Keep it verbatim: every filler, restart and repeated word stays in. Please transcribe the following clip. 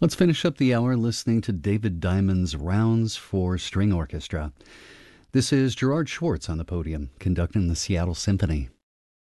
Let's finish up the hour listening to David Diamond's Rounds for String Orchestra. This is Gerard Schwartz on the podium, conducting the Seattle Symphony.